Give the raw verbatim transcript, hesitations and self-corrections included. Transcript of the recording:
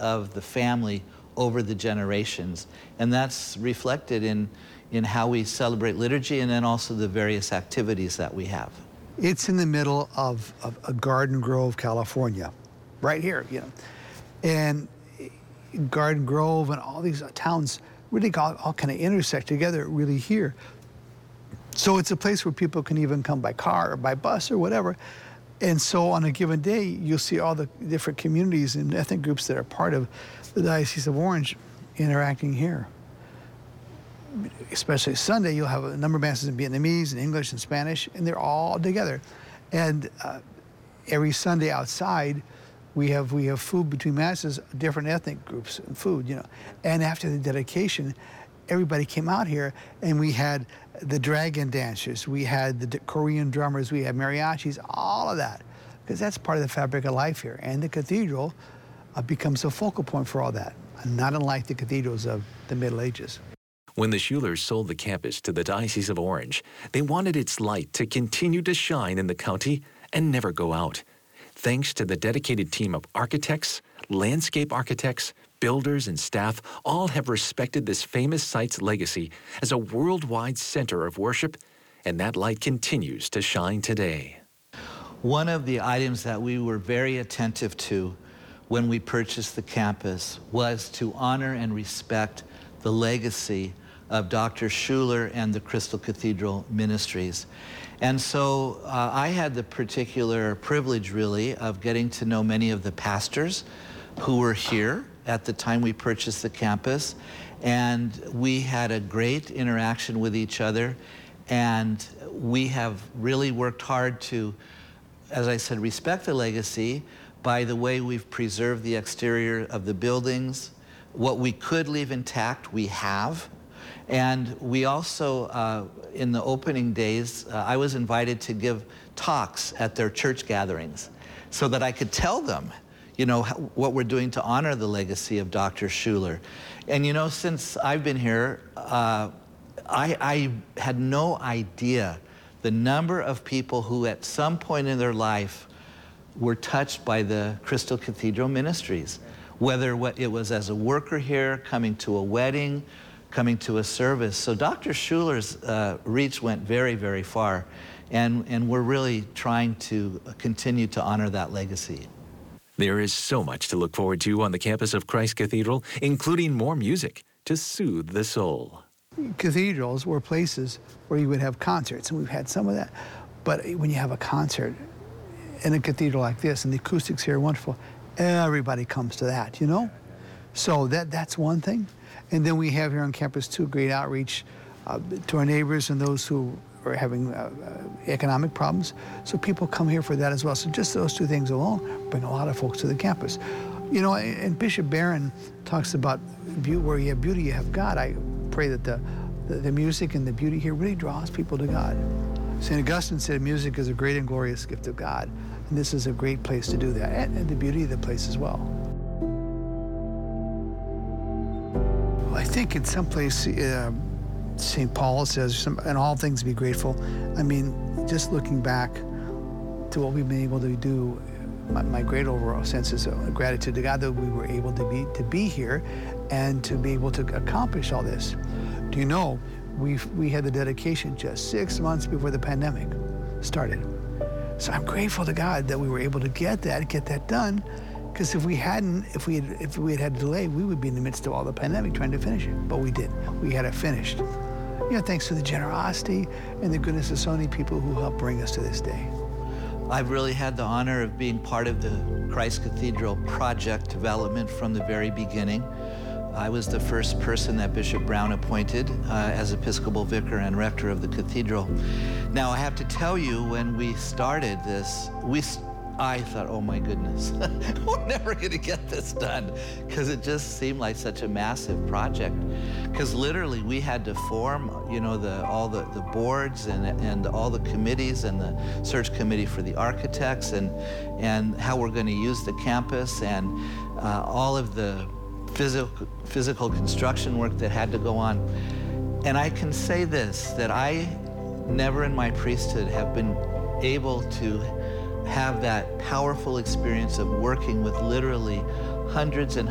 of the family over the generations. And that's reflected in, in how we celebrate liturgy and then also the various activities that we have. It's in the middle of, of a Garden Grove, California, right here, you know. And Garden Grove and all these towns really all, all kind of intersect together really here. So it's a place where people can even come by car or by bus or whatever. And so on a given day, you'll see all the different communities and ethnic groups that are part of the Diocese of Orange interacting here. Especially Sunday, you'll have a number of masses in Vietnamese and English and Spanish, and they're all together. And uh, every Sunday outside, we have we have food between masses, different ethnic groups and food, you know. And after the dedication, everybody came out here, and we had the dragon dancers, we had the Korean drummers, we had mariachis, all of that, because that's part of the fabric of life here. And the cathedral uh, becomes a focal point for all that, not unlike the cathedrals of the Middle Ages. When the Schulers sold the campus to the Diocese of Orange, they wanted its light to continue to shine in the county and never go out. Thanks to the dedicated team of architects, landscape architects, builders, and staff, all have respected this famous site's legacy as a worldwide center of worship, and that light continues to shine today. One of the items that we were very attentive to when we purchased the campus was to honor and respect the legacy of Doctor Schuler and the Crystal Cathedral Ministries. And so uh, I had the particular privilege, really, of getting to know many of the pastors who were here at the time we purchased the campus. And we had a great interaction with each other. And we have really worked hard to, as I said, respect the legacy by the way we've preserved the exterior of the buildings. What we could leave intact, we have. And we also, uh, in the opening days, uh, I was invited to give talks at their church gatherings so that I could tell them, you know, what we're doing to honor the legacy of Doctor Schuler. And you know, since I've been here, uh, I, I had no idea the number of people who at some point in their life were touched by the Crystal Cathedral Ministries. Whether it was as a worker here, coming to a wedding, coming to a service. So Doctor Schuler's uh, reach went very, very far, and, and we're really trying to continue to honor that legacy. There is so much to look forward to on the campus of Christ Cathedral, including more music to soothe the soul. Cathedrals were places where you would have concerts, and we've had some of that. But when you have a concert in a cathedral like this, and the acoustics here are wonderful, everybody comes to that, you know? So that that's one thing. And then we have here on campus, too, great outreach uh, to our neighbors and those who are having uh, uh, economic problems. So people come here for that as well. So just those two things alone bring a lot of folks to the campus. You know, and Bishop Barron talks about where you have beauty, you have God. I pray that the, the, the music and the beauty here really draws people to God. Saint Augustine said music is a great and glorious gift of God. And this is a great place to do that, and, and the beauty of the place as well. Well, I think in some place, uh, Saint Paul says, in all things be grateful. I mean, just looking back to what we've been able to do, my, my great overall sense is of gratitude to God that we were able to be, to be here and to be able to accomplish all this. Do you know, we we had the dedication just six months before the pandemic started. So I'm grateful to God that we were able to get that, get that done, because if we hadn't, if we had, if we had had a delay, we would be in the midst of all the pandemic trying to finish it. But we did. We had it finished. You know, thanks to the generosity and the goodness of so many people who helped bring us to this day. I've really had the honor of being part of the Christ Cathedral project development from the very beginning. I was the first person that Bishop Brown appointed uh, as Episcopal Vicar and Rector of the Cathedral. Now, I have to tell you, when we started this, we, I thought, oh my goodness, we're never gonna get this done, because it just seemed like such a massive project. Because literally, we had to form, you know, the, all the, the boards and, and all the committees and the search committee for the architects and, and how we're gonna use the campus and uh, all of the Physical, physical construction work that had to go on. And I can say this, that I never in my priesthood have been able to have that powerful experience of working with literally hundreds and